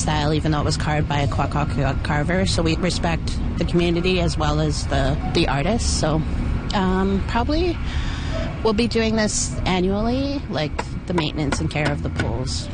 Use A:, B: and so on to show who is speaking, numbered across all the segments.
A: style, even though it was carved by a Kwakwaka'wakw carver. So we respect the community as well as the artists. So probably we'll be doing this annually, like the maintenance and care of the poles.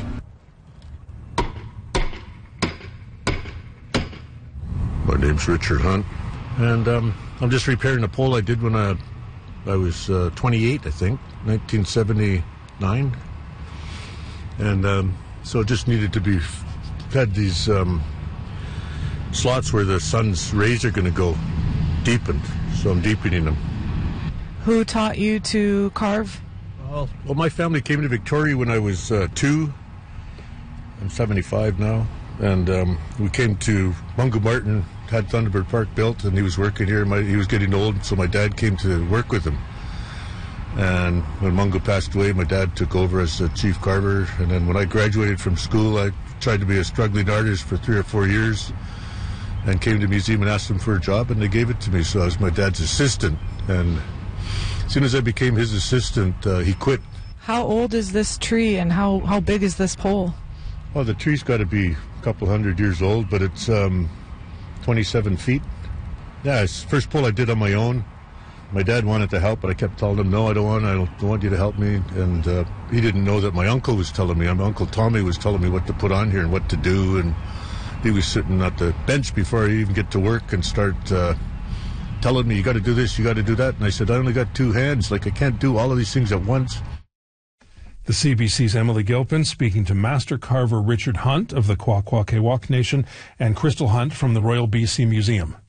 B: My name's Richard Hunt, and I'm just repairing a pole I did when I was 28, I think, 1979. And so it just needed to be, had these slots where the sun's rays are going to go deepened, so I'm deepening them.
C: Who taught you to carve?
B: Well, my family came to Victoria when I was 2. I'm 75 now. And we came to Mungo Martin, had Thunderbird Park built, and he was working here. He was getting old, so my dad came to work with him. And when Mungo passed away, my dad took over as the chief carver. And then when I graduated from school, I tried to be a struggling artist for 3 or 4 years and came to the museum and asked them for a job, and they gave it to me. So I was my dad's assistant. And as soon as I became his assistant, he quit.
C: How old is this tree, and how big is this pole?
B: Well, the tree's got to be a couple 100 years old, but it's 27 feet. Yeah, it's the first pole I did on my own. My dad wanted to help, but I kept telling him, no, I don't want you to help me. And he didn't know that my uncle was telling me. My Uncle Tommy was telling me what to put on here and what to do. And he was sitting at the bench before I even get to work and start telling me, you got to do this, you got to do that. And I said, I only got 2 hands. Like, I can't do all of these things at once.
D: The CBC's Emily Gilpin speaking to master carver Richard Hunt of the Kwakwaka'wakw Nation and Crystal Hunt from the Royal BC Museum.